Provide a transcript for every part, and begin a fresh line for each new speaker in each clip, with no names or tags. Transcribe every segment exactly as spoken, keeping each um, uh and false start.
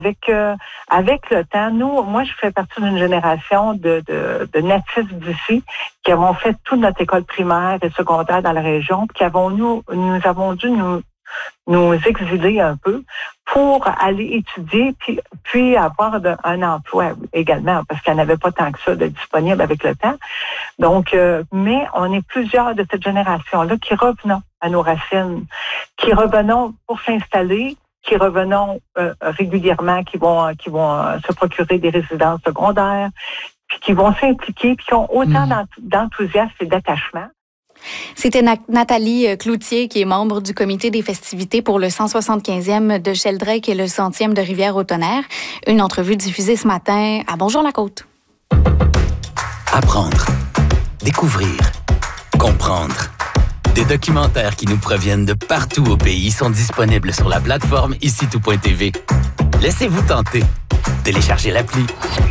Avec euh, avec le temps, nous, moi, je fais partie d'une génération de, de, de natifs d'ici qui avons fait toute notre école primaire et secondaire dans la région, puis qui avons nous nous avons dû nous nous exiler un peu pour aller étudier puis puis avoir de, un emploi également, parce qu'il n'y en avait pas tant que ça de disponible avec le temps. Donc, euh, mais on est plusieurs de cette génération-là qui revenons à nos racines, qui revenons pour s'installer, qui revenons euh, régulièrement, qui vont qui vont euh, se procurer des résidences secondaires, puis qui vont s'impliquer, puis qui ont autant mmh. d'enthousiasme et d'attachement.
C'était Nathalie Cloutier, qui est membre du comité des festivités pour le cent soixante-quinzième de Sheldrake et le centième de Rivière-au-Tonnerre. Une entrevue diffusée ce matin à Bonjour la Côte.
Apprendre, découvrir, comprendre. Des documentaires qui nous proviennent de partout au pays sont disponibles sur la plateforme ici tout point t v. Laissez-vous tenter. Téléchargez l'appli.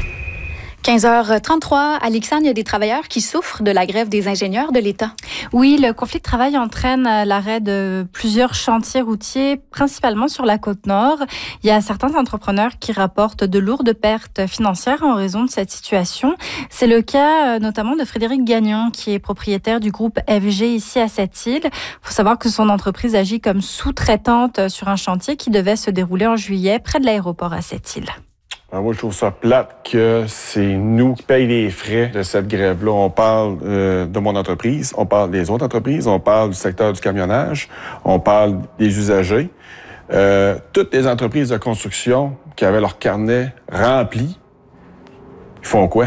quinze heures trente-trois, à Lixane, il y a des travailleurs qui souffrent de la grève des ingénieurs de l'État.
Oui, le conflit de travail entraîne l'arrêt de plusieurs chantiers routiers, principalement sur la Côte-Nord. Il y a certains entrepreneurs qui rapportent de lourdes pertes financières en raison de cette situation. C'est le cas notamment de Frédéric Gagnon, qui est propriétaire du groupe F G ici à Sept-Îles. Il faut savoir que son entreprise agit comme sous-traitante sur un chantier qui devait se dérouler en juillet près de l'aéroport à Sept-Îles.
Alors moi, je trouve ça plate que c'est nous qui payons les frais de cette grève-là. On parle euh, de mon entreprise, on parle des autres entreprises, on parle du secteur du camionnage, on parle des usagers. Euh, toutes les entreprises de construction qui avaient leur carnet rempli, ils font quoi?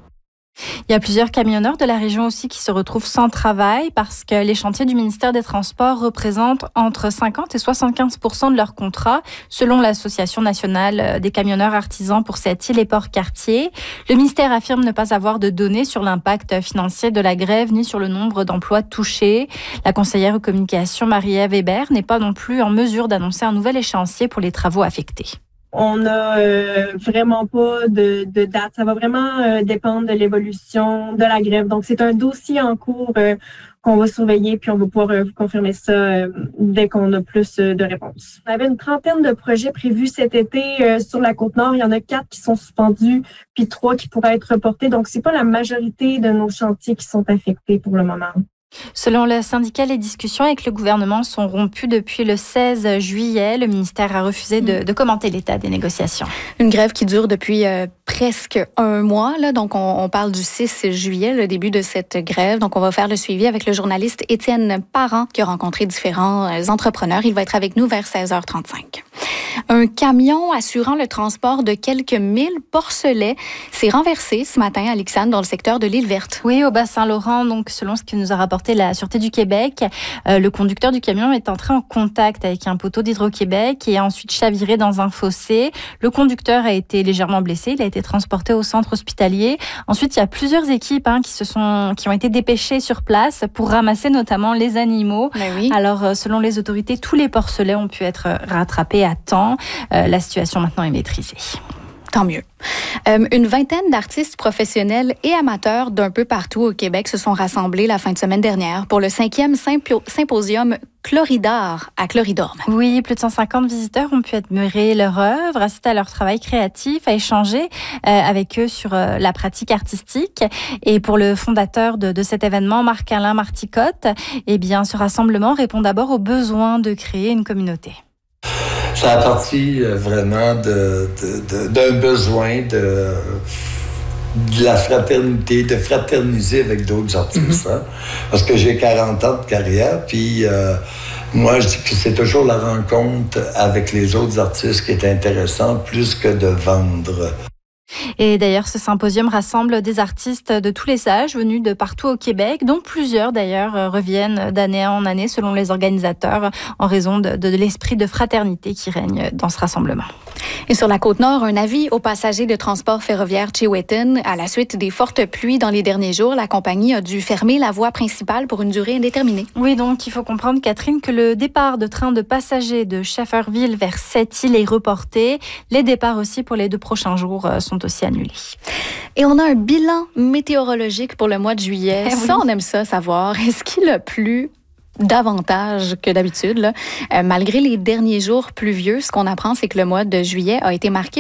Il y a plusieurs camionneurs de la région aussi qui se retrouvent sans travail parce que les chantiers du ministère des Transports représentent entre cinquante et soixante-quinze pour cent de leur contrat, selon l'Association nationale des camionneurs artisans pour Sept-Îles et Port-Cartier. Le ministère affirme ne pas avoir de données sur l'impact financier de la grève ni sur le nombre d'emplois touchés. La conseillère aux communications Marie-Ève Hébert n'est pas non plus en mesure d'annoncer un nouvel échéancier pour les travaux affectés.
On n'a euh, vraiment pas de, de date. Ça va vraiment euh, dépendre de l'évolution de la grève. Donc, c'est un dossier en cours euh, qu'on va surveiller, puis on va pouvoir euh, vous confirmer ça euh, dès qu'on a plus euh, de réponses. On avait une trentaine de projets prévus cet été euh, sur la Côte-Nord. Il y en a quatre qui sont suspendus, puis trois qui pourraient être reportés. Donc, c'est pas la majorité de nos chantiers qui sont affectés pour le moment.
Selon le syndicat, les discussions avec le gouvernement sont rompues depuis le seize juillet. Le ministère a refusé de, de commenter l'état des négociations.
Une grève qui dure depuis euh, presque un mois. Là, donc, on, on parle du six juillet, le début de cette grève. Donc, on va faire le suivi avec le journaliste Étienne Parent, qui a rencontré différents euh, entrepreneurs. Il va être avec nous vers seize heures trente-cinq. Un camion assurant le transport de quelques mille porcelets s'est renversé ce matin à Lixane, dans le secteur de l'île Verte.
Oui, au Bas-Saint-Laurent. Donc, selon ce qui nous a rapporté la Sûreté du Québec, euh, le conducteur du camion est entré en contact avec un poteau d'Hydro-Québec et a ensuite chaviré dans un fossé. Le conducteur a été légèrement blessé. Il a été transporté au centre hospitalier. Ensuite, il y a plusieurs équipes hein, qui se sont, qui ont été dépêchées sur place pour ramasser notamment les animaux.
Ben oui.
Alors, euh, selon les autorités, tous les porcelets ont pu être rattrapés à temps. Euh, la situation maintenant est maîtrisée.
Tant mieux. Euh, une vingtaine d'artistes professionnels et amateurs d'un peu partout au Québec se sont rassemblés la fin de semaine dernière pour le cinquième sympo- symposium Chloridart à Chloridorme.
Oui, plus de cent cinquante visiteurs ont pu admirer leur œuvre, assister à leur travail créatif, à échanger euh, avec eux sur euh, la pratique artistique. Et pour le fondateur de, de cet événement, Marc-Alain Marticotte, eh bien, ce rassemblement répond d'abord au besoin de créer une communauté.
Ça a parti vraiment de, de, de, d'un besoin de, de la fraternité, de fraterniser avec d'autres artistes. Mm-hmm. Hein? Parce que j'ai quarante ans de carrière, puis euh, moi, je dis que c'est toujours la rencontre avec les autres artistes qui est intéressante, plus que de vendre.
Et d'ailleurs, ce symposium rassemble des artistes de tous les âges venus de partout au Québec, dont plusieurs d'ailleurs reviennent d'année en année selon les organisateurs en raison de, de l'esprit de fraternité qui règne dans ce rassemblement.
Et sur la Côte-Nord, un avis aux passagers de transport ferroviaire Chewetan. À la suite des fortes pluies dans les derniers jours, la compagnie a dû fermer la voie principale pour une durée indéterminée.
Oui, donc il faut comprendre, Catherine, que le départ de train de passagers de Schefferville vers Sept-Îles est reporté. Les départs aussi pour les deux prochains jours sont aussi annulés.
Et on a un bilan météorologique pour le mois de juillet.
Eh oui.
Ça, on aime ça savoir. Est-ce qu'il a plu davantage que d'habitude. Là. Euh, malgré les derniers jours pluvieux, ce qu'on apprend, c'est que le mois de juillet a été marqué